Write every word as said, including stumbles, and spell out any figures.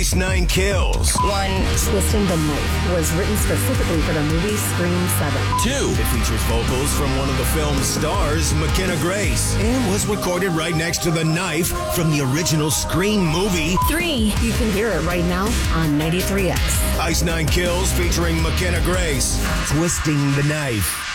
Ice Nine Kills. One, Twisting the Knife was written specifically for the movie Scream seven. Two, it features vocals from one of the film's stars, McKenna Grace, and was recorded right next to the knife from the original Scream movie. Three, You can hear it right now on ninety-three X. Ice Nine Kills featuring McKenna Grace. Twisting the Knife.